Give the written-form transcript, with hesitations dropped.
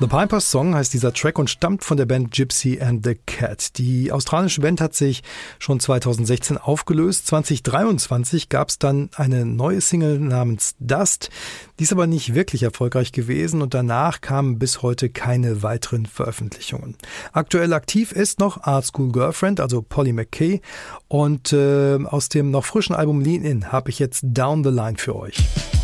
The Piper's Song heißt dieser Track und stammt von der Band Gypsy and the Cat. Die australische Band hat sich schon 2016 aufgelöst. 2023 gab es dann eine neue Single namens Dust. Die ist aber nicht wirklich erfolgreich gewesen und danach kamen bis heute keine weiteren Veröffentlichungen. Aktuell aktiv ist noch Art School Girlfriend, also Polly McKay. Und aus dem noch frischen Album Lean In habe ich jetzt Down the Line für euch.